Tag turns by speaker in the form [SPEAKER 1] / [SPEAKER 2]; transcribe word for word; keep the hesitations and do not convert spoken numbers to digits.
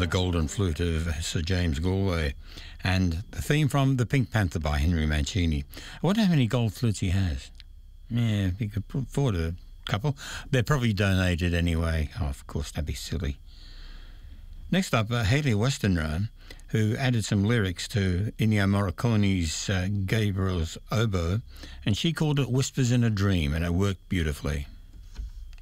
[SPEAKER 1] the Golden Flute of Sir James Galway, and the theme from The Pink Panther by Henry Mancini. I wonder how many gold flutes he has. Yeah, he could put forward a couple. They're probably donated anyway. Oh, of course, that'd be silly. Next up, uh, Hayley Westenra, who added some lyrics to Ennio Morricone's uh, Gabriel's Oboe, and she called it Whispers in a Dream, and it worked beautifully.